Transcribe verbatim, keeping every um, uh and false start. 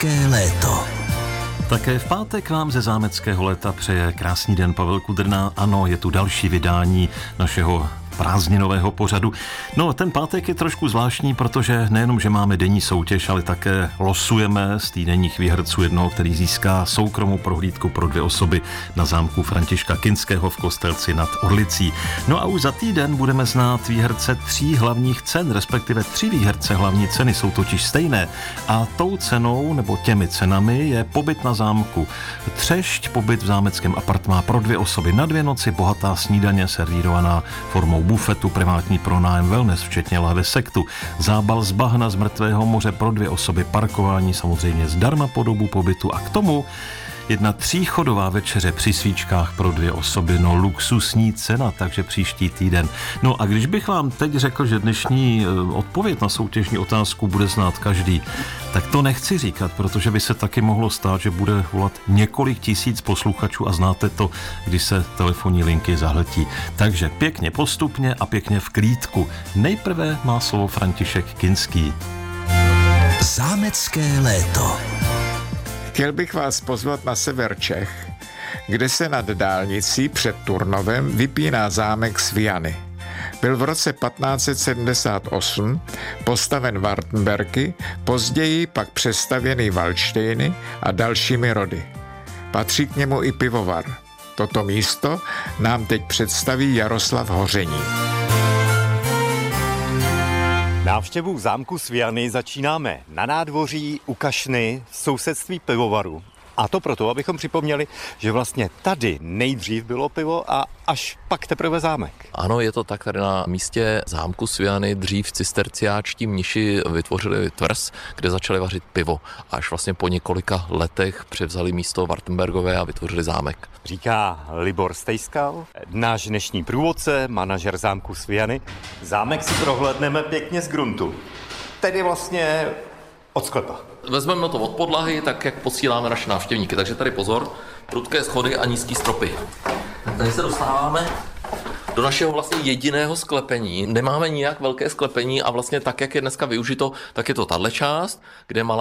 Zámecké léto. Také v pátek vám ze Zámeckého léta přeje krásný den Pavel Kudrna. Ano, je tu další vydání našeho prázdninového pořadu. No, ten pátek je trošku zvláštní, protože nejenom, že máme denní soutěž, ale také losujeme z týdenních výherců jednoho, který získá soukromou prohlídku pro dvě osoby na zámku Františka Kinského v Kostelci nad Orlicí. No a už za týden budeme znát výherce tří hlavních cen, respektive tři výherce hlavní ceny jsou totiž stejné. A tou cenou, nebo těmi cenami, je pobyt na zámku Třešť, pobyt v zámeckém apartmá pro dvě osoby na dvě noci, bohatá snídaně servírovaná formou bufetu, privátní pronájem, wellness, včetně lahve sektu, zábal z bahna z mrtvého moře pro dvě osoby, parkování samozřejmě zdarma po dobu pobytu a k tomu jedna tříchodová večeře při svíčkách pro dvě osoby, no luxusní cena, takže příští týden. No a když bych vám teď řekl, že dnešní odpověď na soutěžní otázku bude znát každý, tak to nechci říkat, protože by se taky mohlo stát, že bude volat několik tisíc posluchačů a znáte to, když se telefonní linky zahltí. Takže pěkně postupně a pěkně v klídku. Nejprve má slovo František Kinský. Zámecké léto. Chtěl bych vás pozvat na sever Čech, kde se nad dálnicí před Turnovem vypíná zámek Sviany. Byl v roce patnáct set sedmdesát osm postaven Wartenberky, později pak přestavěný Valdštejny a dalšími rody. Patří k němu i pivovar. Toto místo nám teď představí Jaroslav Hoření. Návštěvu zámku Sviany začínáme na nádvoří u Kašny v sousedství pivovaru. A to proto, abychom připomněli, že vlastně tady nejdřív bylo pivo a až pak teprve zámek. Ano, je to tak, tady na místě zámku Sviany dřív cisterciáčtí mniši vytvořili tvrz, kde začali vařit pivo. Až vlastně po několika letech převzali místo Wartenbergové a vytvořili zámek. Říká Libor Stejskal, náš dnešní průvodce, manažer zámku Sviany. Zámek si prohlédneme pěkně z gruntu, tedy vlastně od sklepa. Vezmeme to od podlahy, tak jak posíláme naše návštěvníky. Takže tady pozor, prudké schody a nízký stropy. Tady se dostáváme do našeho vlastně jediného sklepení. Nemáme nijak velké sklepení a vlastně tak, jak je dneska využito, tak je to tahle část, kde je malá